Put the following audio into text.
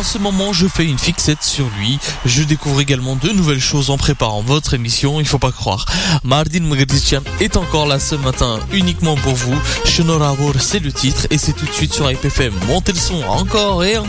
ce moment, je fais une fixette sur lui. Je découvre également de nouvelles choses en préparant votre émission, il faut pas croire. Mardin Mogadiscian est encore là ce matin, uniquement pour vous. Shenoravor, c'est le titre et c'est tout de suite sur IPFM. Montez le son encore et encore.